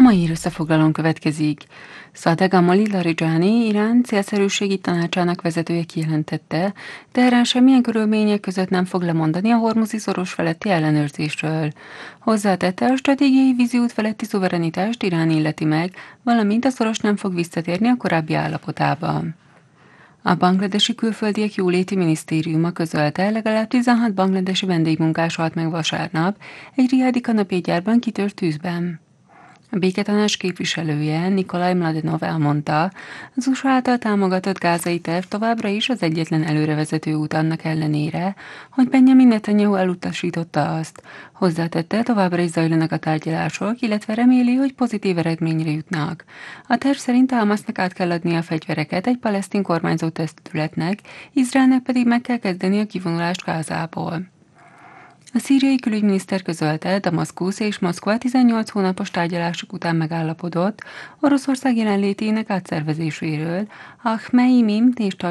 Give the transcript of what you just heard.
mai hír összefoglalón következik. Sadegh Larijani, Irán célszerűségi tanácsának vezetője kijelentette, Teherán semmilyen körülmények között nem fog lemondani a hormuzi szoros feletti ellenőrzésről. Hozzátette, a stratégiai víziút feletti szuverenitást Irán illeti meg, valamint a szoros nem fog visszatérni a korábbi állapotába. A bangladesi külföldiek jóléti minisztériuma közölte, legalább 16 bangladesi vendégmunkás halt meg vasárnap egy riádi kanapégyárban kitört tűzben. A béketanács képviselője, Nikolaj Mladenov elmondta, az USA által támogatott gázai terv továbbra is az egyetlen előrevezető út annak ellenére, hogy Benjamin Netanyahu elutasította azt. Hozzátette, továbbra is zajlanak a tárgyalások, illetve reméli, hogy pozitív eredményre jutnak. A terv szerint a Hamasnak át kell adni a fegyvereket egy palesztin kormányzó testületnek, Izraelnek pedig meg kell kezdeni a kivonulást Gázából. A szíriai külügyminiszter közölte, Damaszkusz és Moszkva 18 hónapos tárgyalások után megállapodott Oroszország jelenlétének átszervezéséről, a Khmeimim és